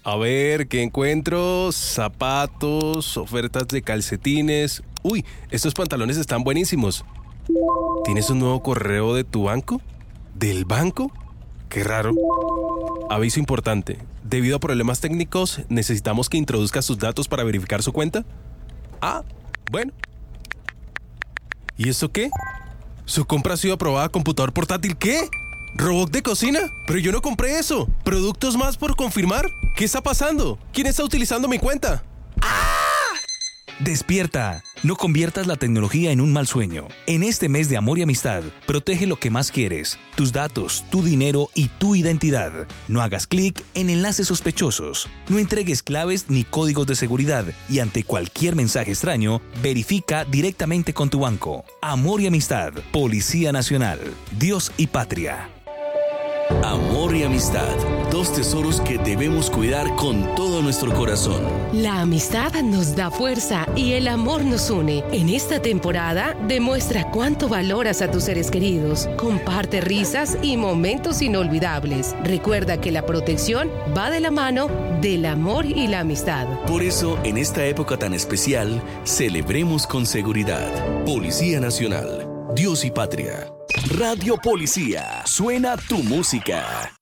A ver, ¿qué encuentro? Zapatos, ofertas de calcetines. Uy, estos pantalones están buenísimos. ¿Tienes un nuevo correo de tu banco? ¿Del banco? Qué raro. Aviso importante. Debido a problemas técnicos, necesitamos que introduzca sus datos para verificar su cuenta. Ah, bueno. ¿Y eso qué? ¿Su compra ha sido aprobada a computador portátil? ¿Qué? ¿Robot de cocina? Pero yo no compré eso. ¿Productos más por confirmar? ¿Qué está pasando? ¿Quién está utilizando mi cuenta? Despierta. No conviertas la tecnología en un mal sueño. En este mes de amor y amistad, protege lo que más quieres, tus datos, tu dinero y tu identidad. No hagas clic en enlaces sospechosos. No entregues claves ni códigos de seguridad y ante cualquier mensaje extraño, verifica directamente con tu banco. Amor y amistad. Policía Nacional. Dios y patria. Amor y amistad, dos tesoros que debemos cuidar con todo nuestro corazón. La amistad nos da fuerza y el amor nos une. En esta temporada, demuestra cuánto valoras a tus seres queridos. Comparte risas y momentos inolvidables. Recuerda que la protección va de la mano del amor y la amistad. Por eso, en esta época tan especial, celebremos con seguridad. Policía Nacional, Dios y patria. Radio Policía, suena tu música.